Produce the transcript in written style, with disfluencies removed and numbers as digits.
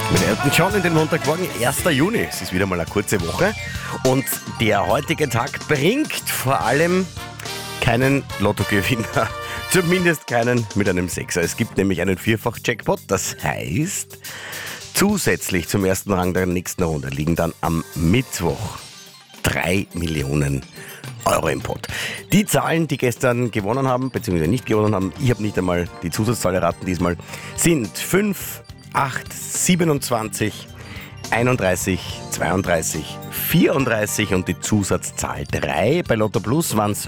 Mit Elton John in den Montagmorgen, 1. Juni. Es ist wieder mal eine kurze Woche. Und der heutige Tag bringt vor allem keinen Lottogewinner. Zumindest keinen mit einem Sechser. Es gibt nämlich einen Vierfach-Jackpot. Das heißt, zusätzlich zum ersten Rang der nächsten Runde liegen dann am Mittwoch 3 Millionen Euro im Pott. Die Zahlen, die gestern gewonnen haben, beziehungsweise nicht gewonnen haben, ich habe nicht einmal die Zusatzzahl erraten diesmal, sind 5, 8, 27, 31, 32, 34 und die Zusatzzahl 3. Bei Lotto Plus waren es